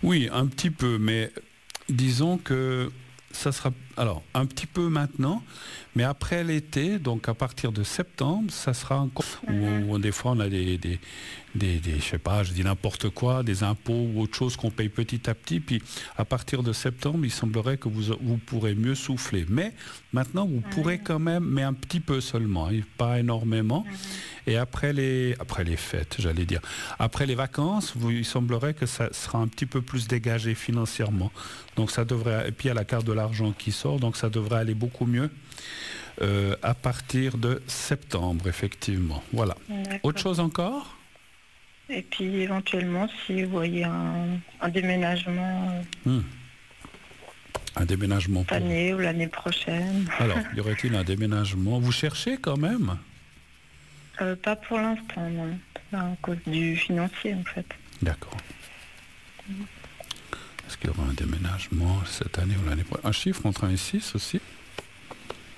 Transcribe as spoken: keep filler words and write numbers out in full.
Oui, un petit peu, mais disons que ça sera alors un petit peu maintenant, mais après l'été, donc à partir de septembre, ça sera encore Mhm. où, où des fois on a des, des, des, des- je sais pas, je dis n'importe quoi, des impôts ou autre chose qu'on paye petit à petit, puis à partir de septembre, il semblerait que vous, vous pourrez mieux souffler. Mais maintenant, vous pourrez Mhm. quand même, mais un petit peu seulement, hein, pas énormément. Mhm. Et après les, après les fêtes, j'allais dire, après les vacances, vous, il semblerait que ça sera un petit peu plus dégagé financièrement. Donc ça devrait, et puis il y a la carte de l'argent qui sort, donc ça devrait aller beaucoup mieux euh, à partir de septembre, effectivement. Voilà. Autre D'accord. chose encore? Et puis éventuellement, si vous voyez un, un déménagement euh, Hmm. Un déménagement cette pour... année ou l'année prochaine. Alors, y aurait-il un déménagement? Vous cherchez quand même? Euh, pas pour l'instant, non. À cause du financier, en fait. D'accord. Est-ce qu'il y aura un déménagement cette année ou l'année prochaine? Un chiffre entre un et six aussi?